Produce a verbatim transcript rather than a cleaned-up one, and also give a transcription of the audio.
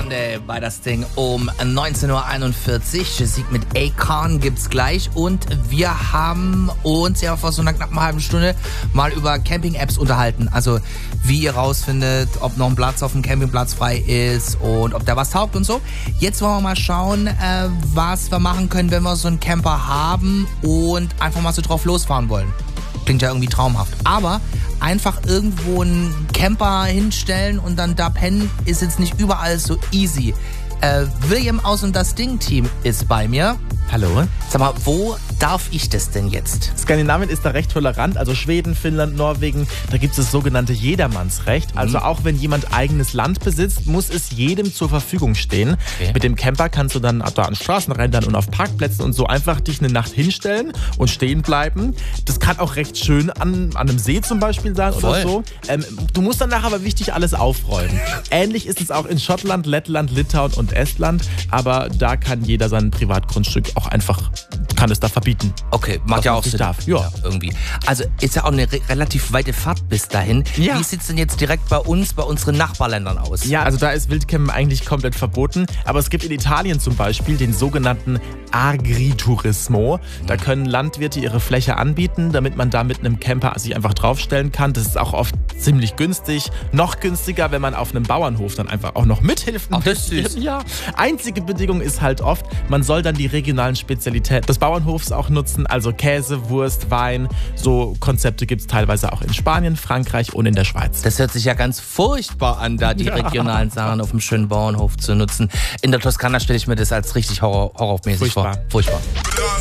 Monday bei das Ding um neunzehn Uhr einundvierzig. Sieg mit Akon gibt's gleich. Und wir haben uns ja vor so einer knappen halben Stunde mal über Camping-Apps unterhalten. Also wie ihr rausfindet, ob noch ein Platz auf dem Campingplatz frei ist und ob der was taugt und so. Jetzt wollen wir mal schauen, äh, was wir machen können, wenn wir so einen Camper haben und einfach mal so drauf losfahren wollen. Klingt ja irgendwie traumhaft. Aber einfach irgendwo einen Camper hinstellen und dann da pennen, ist jetzt nicht überall so easy. Äh, William aus und das Ding-Team ist bei mir. Hallo. Sag mal, wo darf ich das denn jetzt? Skandinavien ist da recht tolerant, also Schweden, Finnland, Norwegen, da gibt es das sogenannte Jedermannsrecht. Mhm. Also auch wenn jemand eigenes Land besitzt, muss es jedem zur Verfügung stehen. Okay. Mit dem Camper kannst du dann da an Straßenrändern und auf Parkplätzen und so einfach dich eine Nacht hinstellen und stehen bleiben. Das kann auch recht schön an, an einem See zum Beispiel sein Voll. oder so. Ähm, du musst danach aber wichtig alles aufräumen. Ähnlich ist es auch in Schottland, Lettland, Litauen und Estland, aber da kann jeder sein Privatgrundstück auch einfach, kann es da verbieten. Okay, macht Was ja man auch nicht Sinn. darf. Ja. Ja, irgendwie. Also ist ja auch eine re- relativ weite Fahrt bis dahin. Ja. Wie sieht es denn jetzt direkt bei uns, bei unseren Nachbarländern aus? Ja, also da ist Wildcampen eigentlich komplett verboten. Aber es gibt in Italien zum Beispiel den sogenannten Agriturismo. Da können Landwirte ihre Fläche anbieten, damit man da mit einem Camper sich einfach draufstellen kann. Das ist auch oft ziemlich günstig. Noch günstiger, wenn man auf einem Bauernhof dann einfach auch noch mithilft. Ach, das ist süß. Ja. Einzige Bedingung ist halt oft, man soll dann die regionalen Spezialitäten des Bauernhofs auch nutzen. Also Käse, Wurst, Wein. So Konzepte gibt es teilweise auch in Spanien, Frankreich und in der Schweiz. Das hört sich ja ganz furchtbar an, da die Ja. regionalen Sachen auf dem schönen Bauernhof zu nutzen. In der Toskana stelle ich mir das als richtig horror- horrormäßig Furchtbar. vor. Furchtbar.